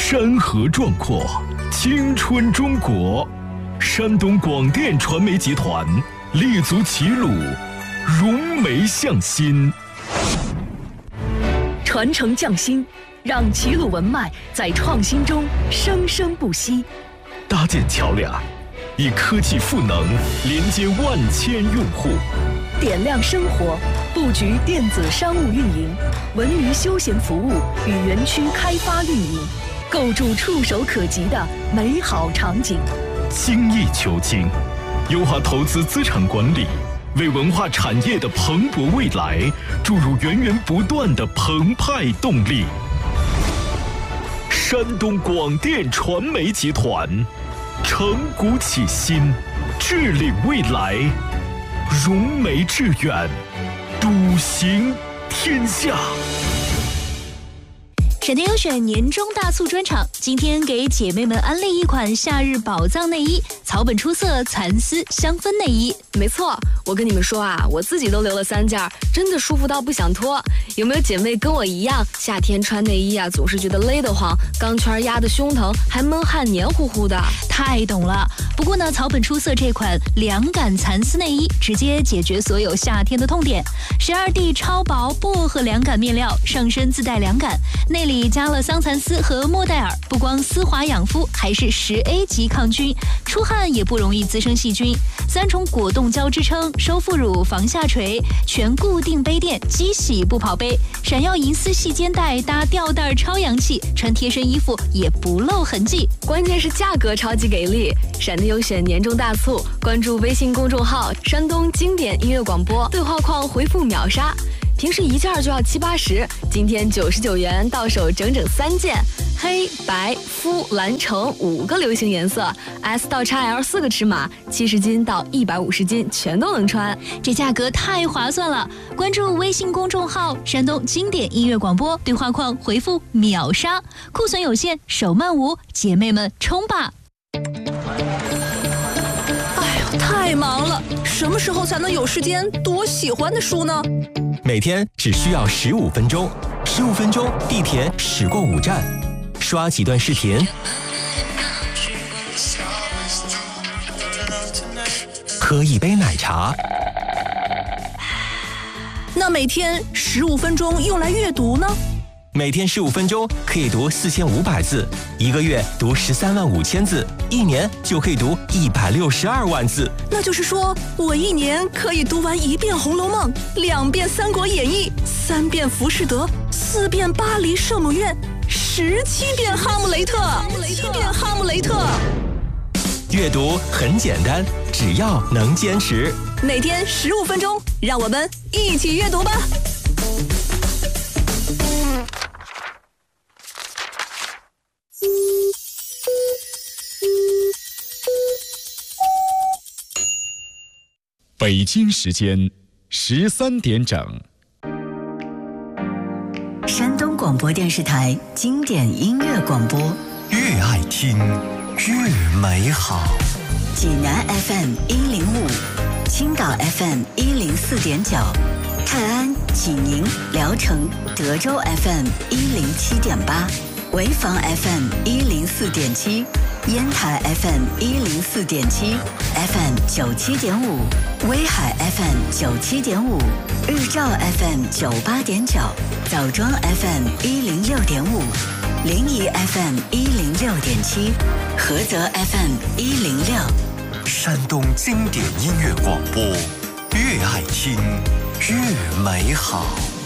山河壮阔，青春中国。山东广电传媒集团立足齐鲁，融媒向心， 传承匠心，让齐鲁文脉在创新中生生不息。 搭建桥梁，以科技赋能连接万千用户。 点亮生活，布局电子商务运营、文娱休闲服务与园区开发运营，构筑触手可及的美好场景。 精益求精，优化投资资产管理，为文化产业的蓬勃未来注入源源不断的澎湃动力。山东广电传媒集团承股启新，致领未来，融媒致远，笃行天下。 闪电优选年终大促专场，今天给姐妹们安利一款夏日宝藏内衣，草本出色蚕丝香氛内衣。 没错，我跟你们说啊，我自己都留了3件，真的舒服到不想脱。有没有姐妹跟我一样，夏天穿内衣啊，总是觉得勒得慌，钢圈压得胸疼，还闷汗黏糊糊的？ 太懂了。不过呢，草本出色这款凉感蚕丝内衣，直接解决所有夏天的痛点。12D 超薄薄荷凉感面料，上身自带凉感，内里加了桑蚕丝和莫代尔，不光丝滑养肤，还是10A 级抗菌，出汗也不容易滋生细菌。3重果冻胶支撑，收腹乳防下垂，全固定杯垫，机洗不跑杯，闪耀银丝细肩带搭吊带超洋气，穿贴身衣服也不露痕迹。 关键是价格超级给力！闪电优选年终大促，关注微信公众号“山东经典音乐广播”，对话框回复秒杀。平时1件就要70、80，今天99元到手整整3件，黑白肤蓝橙5个流行颜色 ，S 到 XL 4个尺码，70斤到150斤全都能穿， 这价格太划算了！关注微信公众号“山东经典音乐广播”，对话框回复秒杀，库存有限，手慢无，姐妹们冲吧！ 哎呦，太忙了，什么时候才能有时间读我喜欢的书呢？ 每天只需要15分钟，15分钟地铁驶过5站，刷几段视频，喝一杯奶茶。 那每天15分钟用来阅读呢？ 每天15分钟可以读4500字，1个月读13万5千字，1年就可以读162万字。 那就是说，我1年可以读完1遍《红楼梦》，2遍《三国演义》，3遍《浮士德》，4遍《巴黎圣母院》，17遍《哈姆雷特》，17遍《哈姆雷特》。 阅读很简单，只要能坚持。 每天15分钟，让我们一起阅读吧。 北京时间13点整。 山东广播电视台经典音乐广播， 越爱听越美好。 济南 FM 105，青岛 FM 104.9，泰安、济宁、聊城、德州 FM 107.8，潍坊 FM 104.7。烟台 FM 104.7，FM 97.5，威海 FM 97.5，日照 FM 98.9，枣庄 FM 106.5，临沂 FM 106.7，菏泽 FM 106。 山东经典音乐广播，越爱听越美好。